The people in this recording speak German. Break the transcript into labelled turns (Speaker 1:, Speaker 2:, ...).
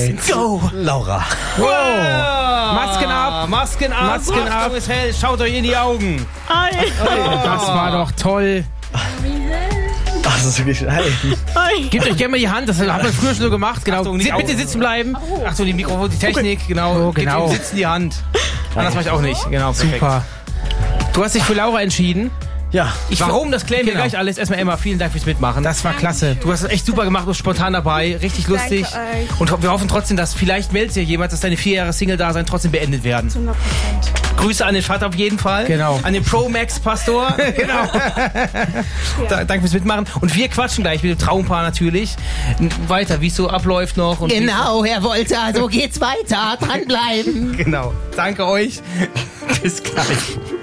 Speaker 1: Let's go! Laura.
Speaker 2: Wow. Masken ab.
Speaker 3: Masken ab.
Speaker 2: Achtung,
Speaker 3: ist hell. Schaut euch in die Augen.
Speaker 2: Das war doch toll.
Speaker 1: Ach, das ist wirklich... Hey.
Speaker 2: Gebt euch gerne mal die Hand, das hat man früher schon so gemacht. Genau.
Speaker 3: Achtung, nicht
Speaker 2: Bitte
Speaker 3: Augen.
Speaker 2: sitzen bleiben.
Speaker 3: Achtung, die Mikrofon, die Technik. Genau.
Speaker 2: Oh, genau.
Speaker 3: Gebt dem Sitzen die Hand. Anders mache ich auch nicht. Genau, perfekt.
Speaker 2: Super. Du hast dich für Laura entschieden.
Speaker 1: Ja.
Speaker 3: Warum? Das klären wir
Speaker 2: Genau.
Speaker 3: gleich alles. Erstmal Emma, vielen Dank fürs Mitmachen.
Speaker 2: Das war klasse.
Speaker 3: Du hast es echt super gemacht, du bist spontan dabei, richtig lustig.
Speaker 4: Danke euch.
Speaker 3: Und wir hoffen trotzdem, dass vielleicht meldet sich jemand, dass deine 4 Jahre Single-Dasein trotzdem beendet werden.
Speaker 4: 100%.
Speaker 3: Grüße an den Vater auf jeden Fall.
Speaker 2: Genau.
Speaker 3: An den Pro-Max-Pastor. Genau. Danke fürs Mitmachen. Und wir quatschen gleich mit dem Traumpaar natürlich weiter, wie es so abläuft noch. Und
Speaker 2: Genau, Herr Wolter, so geht's weiter. Dranbleiben.
Speaker 3: Genau. Danke euch. Bis gleich.